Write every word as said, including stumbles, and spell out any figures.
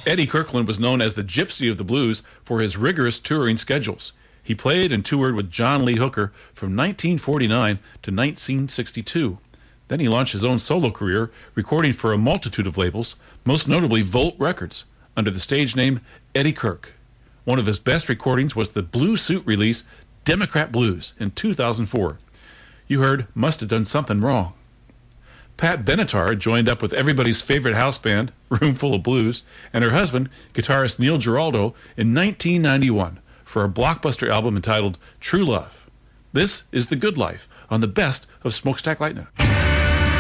Eddie Kirkland was known as the Gypsy of the Blues for his rigorous touring schedules. He played and toured with John Lee Hooker from nineteen forty-nine to nineteen sixty-two. Then he launched his own solo career, recording for a multitude of labels, most notably Volt Records, under the stage name Eddie Kirk. One of his best recordings was the Blue Suit release Democrat Blues in two thousand four. You heard Must Have Done Something Wrong. Pat Benatar joined up with everybody's favorite house band, Roomful of Blues, and her husband, guitarist Neil Giraldo, in nineteen ninety-one for a blockbuster album entitled True Love. This is The Good Life on the best of Smokestack Lightning.